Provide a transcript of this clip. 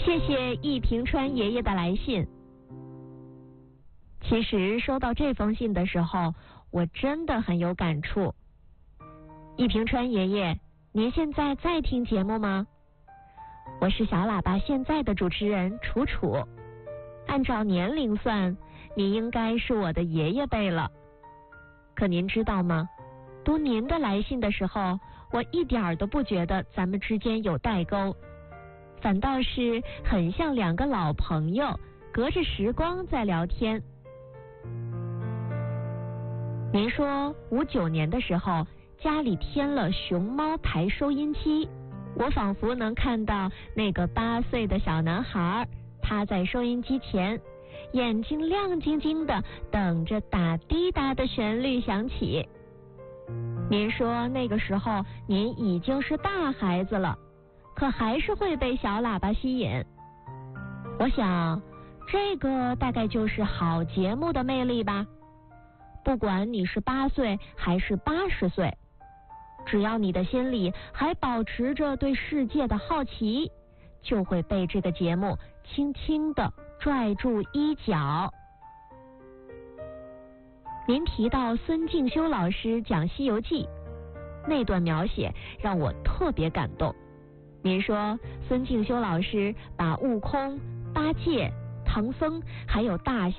谢谢易平川爷爷的来信。其实收到这封信的时候，我真的很有感触。易平川爷爷，您现在在听节目吗？我是小喇叭现在的主持人楚楚，按照年龄算，你应该是我的爷爷辈了。可您知道吗？读您的来信的时候，我一点都不觉得咱们之间有代沟，反倒是很像两个老朋友，隔着时光在聊天。您说59年的时候，家里添了熊猫牌收音机，我仿佛能看到那个8岁的小男孩趴在收音机前，眼睛亮晶晶的等着打滴答的旋律响起。您说那个时候您已经是大孩子了，可还是会被小喇叭吸引。我想这个大概就是好节目的魅力吧。不管你是8岁还是80岁，只要你的心里还保持着对世界的好奇，就会被这个节目轻轻地拽住衣角。您提到孙敬修老师讲《西游记》那段描写让我特别感动。您说孙敬修老师把悟空、八戒、唐僧还有大